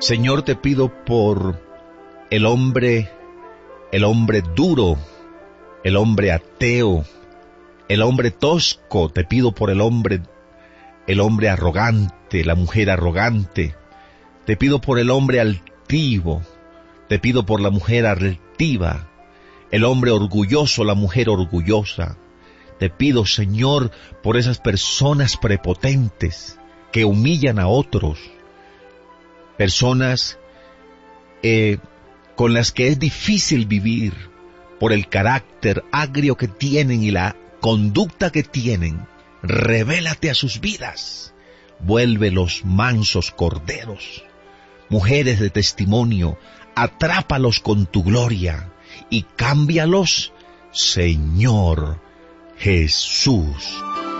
Señor, te pido por el hombre duro, el hombre ateo, el hombre tosco. Te pido por el hombre arrogante, la mujer arrogante. Te pido por el hombre altivo. Te pido por la mujer altiva, el hombre orgulloso, la mujer orgullosa. Te pido, Señor, por esas personas prepotentes que humillan a otros, personas con las que es difícil vivir por el carácter agrio que tienen y la conducta que tienen. Revélate a sus vidas, vuélvelos mansos corderos, mujeres de testimonio. Atrápalos con tu gloria y cámbialos, Señor Jesús.